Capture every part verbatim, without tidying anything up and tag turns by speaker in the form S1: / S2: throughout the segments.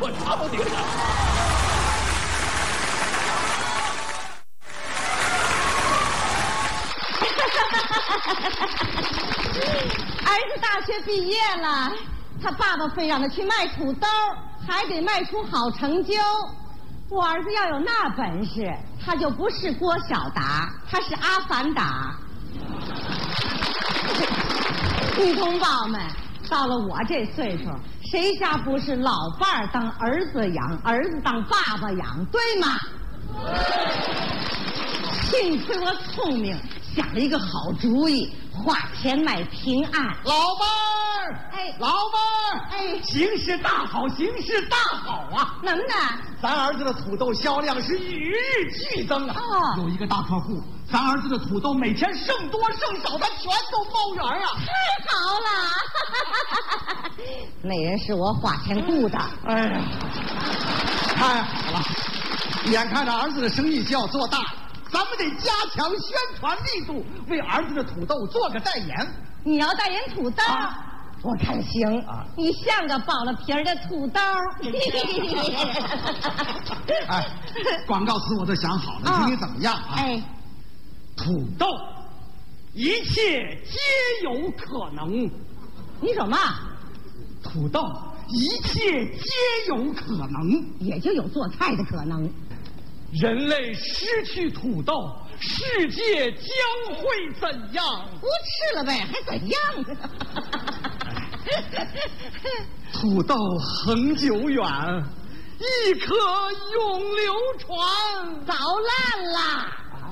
S1: 我操你个！
S2: 儿子大学毕业了，他爸爸非让他去卖土豆，还得卖出好成绩。我儿子要有那本事，他就不是郭晓达，他是阿凡达。女同胞们，到了我这岁数，谁家不是老伴儿当儿子养，儿子当爸爸养，对吗？幸亏我聪明，想了一个好主意，花钱买平安。
S1: 老伴儿，
S2: 哎，
S1: 老伴儿，
S2: 哎，
S1: 形势大好，形势大好啊！
S2: 能的，
S1: 咱儿子的土豆销量是与日俱增啊！
S2: 哦，
S1: 有一个大客户，咱儿子的土豆每天剩多剩少，他全都包圆啊！
S2: 太好了！那人是我花钱雇的。
S1: 哎呀，太好了！眼看着儿子的生意就要做大，咱们得加强宣传力度，为儿子的土豆做个代言。
S2: 你要代言土豆？啊，我看行啊！你像个剥了皮儿的土豆。
S1: 哎，广告词我都想好了，
S2: 哦、
S1: 听你怎么样啊？
S2: 哎，
S1: 土豆，一切皆有可能。
S2: 你说嘛？
S1: 土豆，一切皆有可能，
S2: 也就有做菜的可能。
S1: 人类失去土豆，世界将会怎样？
S2: 不吃了呗，还怎样？
S1: 土豆恒久远，亦可永流传。
S2: 早烂啦！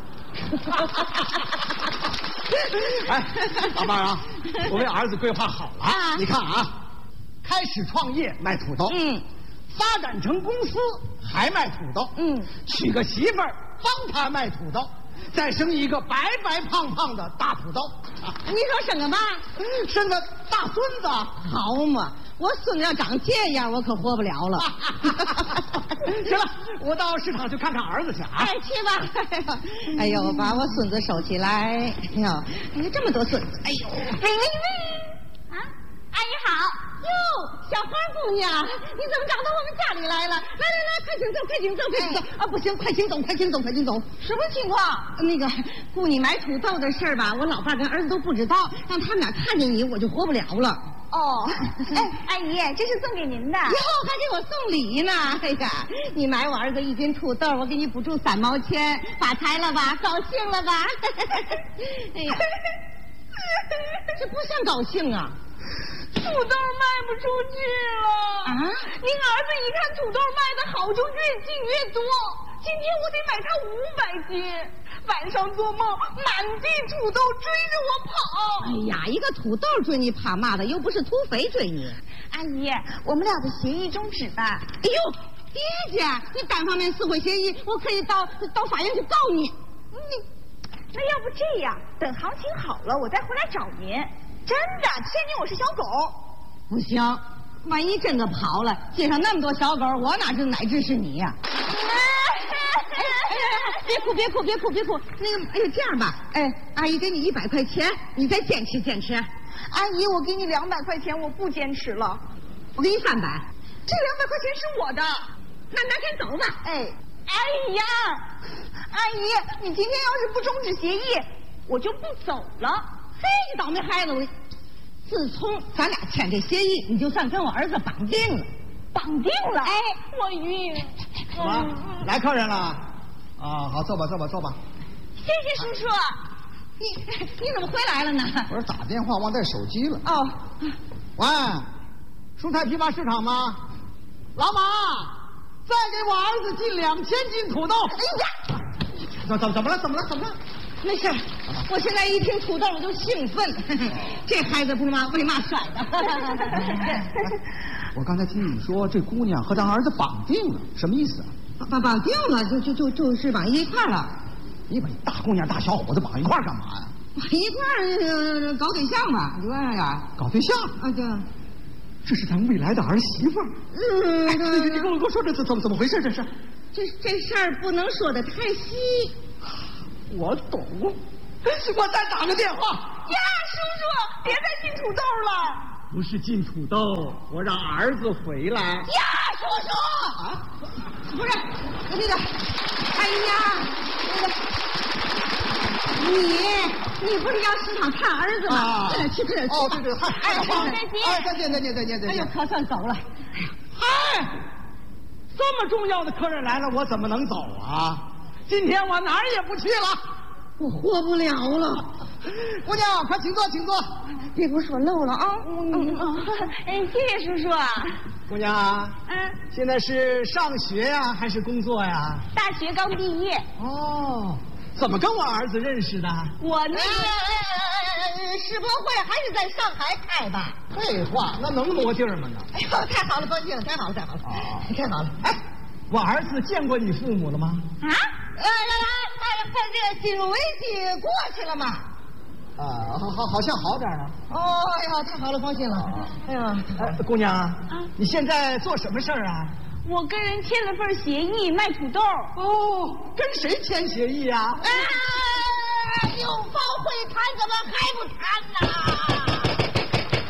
S1: 哎，老伴儿啊，我为儿子规划好了
S2: 啊！
S1: 你看啊，开始创业卖土豆，
S2: 嗯，发
S1: 展成公司还卖土豆，
S2: 嗯，
S1: 娶个媳妇儿帮他卖土豆，再生一个白白胖胖的大土豆。
S2: 你说生个嘛？
S1: 生个大孙子，
S2: 好嘛！我孙子要长这样，我可活不了了。
S1: 行了，我到市场去看看儿子去啊！
S2: 哎，去吧！哎呦，我把我孙子收起来。哎呦，哎呀，这么多孙子！哎呦，喂喂喂！啊，阿姨好。哟，小花姑娘，你怎么找到我们家里来了？来来来，快请坐，快请坐，快请坐！啊，不行，快请走，快请走，快请走！什么情况？那个雇你买土豆的事儿吧，我老爸跟儿子都不知道，让他们俩看见你，我就活不了了。
S3: 哦，哎，阿姨，这是送给您的。
S2: 哟，还给我送礼呢！哎呀，你买我儿子一斤土豆，我给你补助三毛钱，发财了吧？高兴了吧？哎呀，这不像高兴啊！
S3: 土豆卖不出去了啊！您儿子一看土豆卖的好，就越进越多。今天我得买他五百斤。晚上做梦，满地土豆追着我跑。
S2: 哎呀，一个土豆追你怕嘛的，又不是土匪追你。
S3: 阿姨，我们俩的协议终止吧。
S2: 哎呦，别介，你单方面撕毁协议，我可以到到法院去告你。
S3: 你，那要不这样，等行情好了，我再回来找您。真的，欠您我是小狗。
S2: 不行，万一真的跑了，街上那么多小狗，我哪知道哪只是你呀、啊？哎哎，别哭别哭别哭别哭！那个，哎呀，这样吧，哎，阿姨给你一百块钱，你再坚持坚持。
S3: 阿姨，我给你两百块钱，我不坚持了。
S2: 我给你三百，
S3: 这两百块钱是我的。
S2: 那拿钱走吧。
S3: 哎，哎呀，阿姨，你今天要是不终止协议，我就不走了。
S2: 嘿，你倒霉孩子！我自从咱俩签这协议，你就算跟我儿子绑定了，
S3: 绑定了。
S2: 哎，
S3: 我晕。
S1: 怎么？来客人了？啊，好，坐吧，坐吧，坐吧。
S3: 谢谢叔叔。
S2: 你你怎么回来了呢？
S1: 我是打电话忘带手机了。
S2: 哦，
S1: 喂，蔬菜批发市场吗？老马，再给我儿子进两千斤土豆。
S2: 哎呀，
S1: 怎怎怎么了？怎么了？怎么了？
S2: 没事，我现在一听土豆我就兴奋。这孩子不是嘛为嘛甩的？
S1: 我刚才听你说这姑娘和咱儿子绑定了，什么意思啊？
S2: 绑绑定了，就就就就是绑一块了。
S1: 你把大姑娘大小伙子绑一块干嘛呀？
S2: 绑一块儿搞对象吧，就这样。
S1: 搞对象
S2: 啊？对。
S1: 这是咱未来的儿媳妇儿。
S2: 嗯，
S1: 哎，你你跟我跟我说这怎怎么怎么回事？这是？
S2: 这这事儿不能说的太细。
S1: 我懂，我再打个电话。
S3: 呀，叔叔，别再进土豆了。
S1: 不是进土豆，我让儿子回来。
S3: 呀，叔
S2: 叔叔啊，不是那个，哎呀，那个。你你不是要市场看儿子吗？
S1: 啊，
S2: 快点去，快点去！
S1: 哦，对对，嗨，
S2: 哎，再见，
S1: 哎，再见，再见，再见，再见！
S2: 哎呦，可算走了。
S1: 嗨，这么重要的客人来了，我怎么能走啊？今天我哪儿也不去了，
S2: 我活不了了。
S1: 姑娘，快请坐，请坐。
S2: 别给我说漏了啊！
S3: 嗯嗯，哎，谢谢叔叔。
S1: 姑娘啊，
S3: 嗯，
S1: 现在是上学呀，还是工作呀？
S3: 大学刚毕业。
S1: 哦。怎么跟我儿子认识的？
S3: 我那个
S2: 世博会还是在上海开吧？
S1: 废话，那能挪地儿吗呢？
S2: 哎呦，太好了，高兴，太好了，太好了，哦，太好了！
S1: 哎，我儿子见过你父母了吗？
S3: 啊？
S2: 呃，他他这个金融危机过去了嘛？
S1: 啊，好好好像好点了。
S2: 哦，哎呀，太好了，高兴了！哎呀，
S1: 哎，姑娘啊，
S3: 啊，
S1: 你现在做什么事儿啊？
S3: 我跟人签了份协议，卖土豆。
S1: 哦，跟谁签协议啊？
S2: 哎，有方会谈，怎么还不谈呢？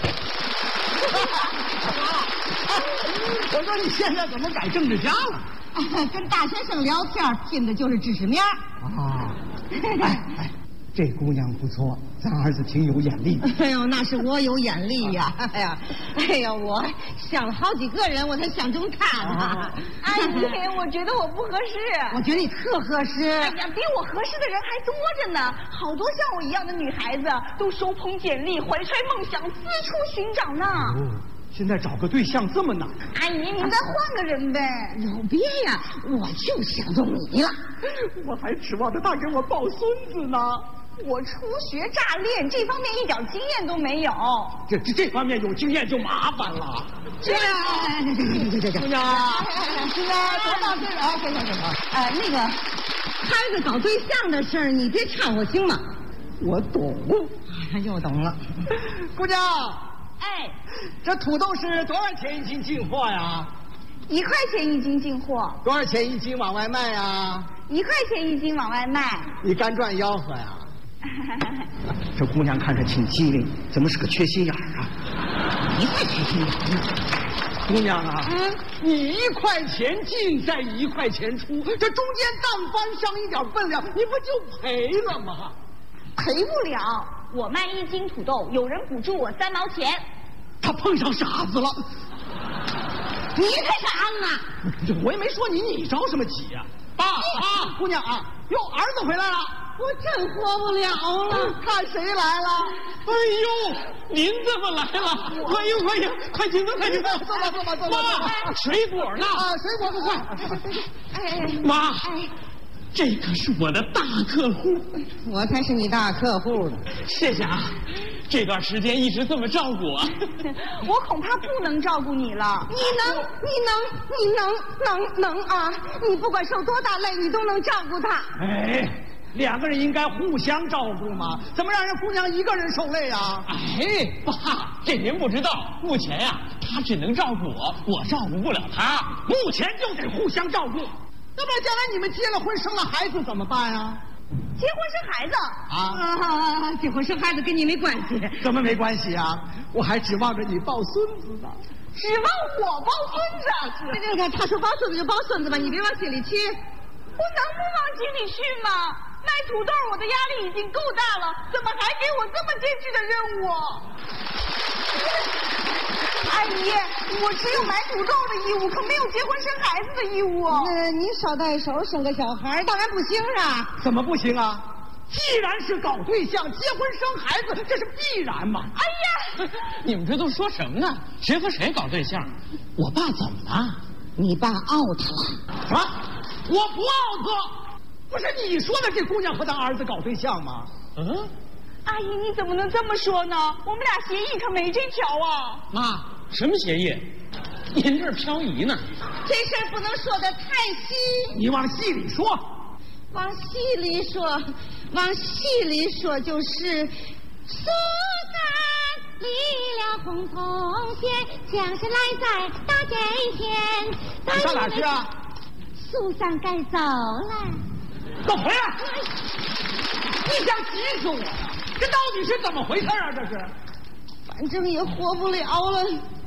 S1: 我说你现在怎么改政治家了？
S2: 跟大学生聊天，拼的就是知识面
S1: 啊！哎哎，这姑娘不错，咱儿子挺有眼力。
S2: 哎呦，那是我有眼力呀！哎呀，哎呀，我想了好几个人，我才想中他呢。
S3: 阿姨，我觉得我不合适。
S2: 我觉得你特合适。
S3: 哎呀，比我合适的人还多着呢，好多像我一样的女孩子都手捧简历，怀揣梦想，四处寻找呢。
S1: 哦，现在找个对象这么难？
S3: 阿姨，您再换个人呗。
S2: 有别呀，我就想中你了。
S1: 我还指望着他给我抱孙子呢。
S3: 我初学乍练，这方面一点经验都没有。
S1: 这这这方面有经验就麻烦了。
S2: 这这这这
S1: 姑娘，现在多大岁啊？行行行啊！
S2: 呃，那个孩子搞对象的事儿，你别掺和行吗？
S1: 我懂，
S2: 又懂了。
S1: 姑娘，
S3: 哎，
S1: 这土豆是多少钱一斤进货呀？
S3: 一块钱一斤进货。
S1: 多少钱一斤往外卖呀？
S3: 一块钱一斤往外卖。
S1: 你干赚吆喝呀？这姑娘看着挺机灵，怎么是个缺心眼儿啊？
S2: 你才缺心眼呢！
S1: 姑娘啊，
S3: 嗯，
S1: 你一块钱进，再一块钱出，这中间但凡上一点分量，你不就赔了吗？
S3: 赔不了，我卖一斤土豆，有人补助我三毛钱。
S1: 他碰上傻子了。
S2: 你才傻呢！
S1: 这我也没说你，你着什么急呀？爸啊，姑娘啊，哟，儿子回来了。
S2: 我真活不了了，
S1: 看谁来了？
S4: 哎呦，您怎么来了？快迎快迎，快请坐，快请坐，
S1: 坐吧坐吧坐吧。
S4: 妈，水果呢？
S1: 啊，水果不快。
S2: 哎，
S4: 妈，这可是我的大客户。
S2: 我才是你大客户呢。
S4: 谢谢啊，这段时间一直这么照顾我。
S3: 我恐怕不能照顾你了。
S2: 你能，你能，你能，能能啊！你不管受多大累，你都能照顾他。
S1: 哎，两个人应该互相照顾嘛，怎么让人姑娘一个人受累啊？
S4: 哎，爸，这您不知道，目前呀、啊，他只能照顾我，我照顾不了他。
S1: 目前就得互相照顾，要不然将来你们结了婚生了孩子怎么办呀？
S3: 结婚生孩子
S1: 啊
S2: 啊！结婚生孩子跟你没关系，
S1: 怎么没关系啊？我还指望着你抱孙子呢。
S3: 指望我抱孙子？
S2: 那个他说抱孙子就抱孙子吧，你别往心里去。
S3: 我能不往心里去吗？卖土豆我的压力已经够大了，怎么还给我这么艰巨的任务？阿姨，我只有买土豆的义务，可没有结婚生孩子的义务。
S2: 那你捎带手生个小孩，当然不行啊。
S1: 怎么不行啊？既然是搞对象，结婚生孩子，这是必然嘛。
S3: 哎呀，
S4: 你们这都说什么呢？谁和谁搞对象？我爸怎么了？
S2: 你爸 out 了。
S1: 什么？我不 out。不是你说的这姑娘和她儿子搞对象吗？
S4: 嗯，
S3: 阿姨你怎么能这么说呢？我们俩协议可没这条啊。
S4: 妈，什么协议？您这儿漂移呢？
S2: 这事儿不能说的太细，
S1: 你往细里说。
S2: 往细里说，往细里说就是苏三离了红铜线，将士来在大街前。
S1: 你上哪去啊？
S2: 苏三该走了。
S1: 怎么回来？你想急死我呀？这到底是怎么回事啊？这是，
S2: 反正也活不了了。